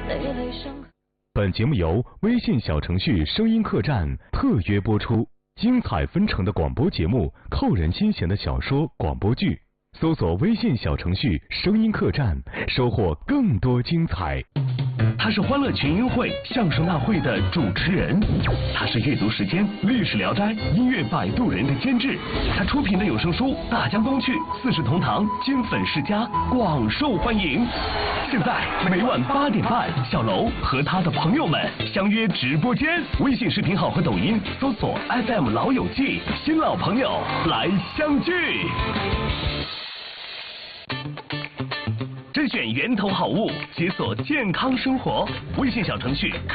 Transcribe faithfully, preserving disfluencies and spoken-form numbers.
累累伤。 本节目由微信小程序声音客栈特约播出，精彩纷呈的广播节目，扣人心弦的小说广播剧，搜索微信小程序声音客栈，收获更多精彩。 他是欢乐群英会相声大会的主持人，他是阅读时间、历史聊斋、音乐摆渡人的监制，他出品的有声书《大江东去》《四世同堂》金粉世家广受欢迎。现在每晚八点半，小楼和他的朋友们相约直播间，微信视频号和抖音搜索 F M 老友记，新老朋友来相聚。甄选源头好物，解锁健康生活。微信小程序